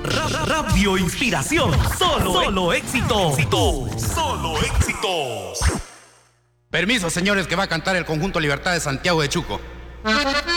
Radio Inspiración, solo éxitos. Solo éxitos. Permiso, señores, que va a cantar el conjunto Libertad de Santiago de Chuco.